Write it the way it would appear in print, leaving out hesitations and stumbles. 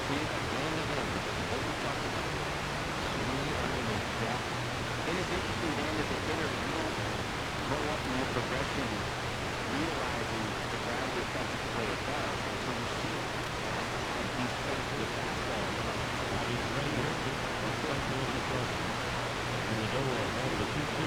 Kids and the gamers, what we talked about here, swinging underneath. Yeah. And it's interesting, Dan, as a hitter, you don't grow up in your progression realizing the value of such a player does until you